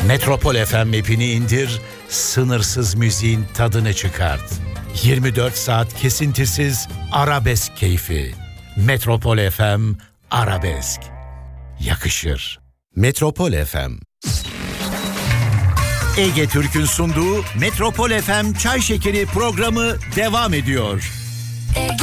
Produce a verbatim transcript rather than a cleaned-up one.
Metropol F M app'ini indir, sınırsız müziğin tadını çıkart. yirmi dört saat kesintisiz arabesk keyfi. Metropol F M Arabesk. Yakışır. Metropol F M. Ege Türk'ün sunduğu Metropol F M Çay Şekeri programı devam ediyor.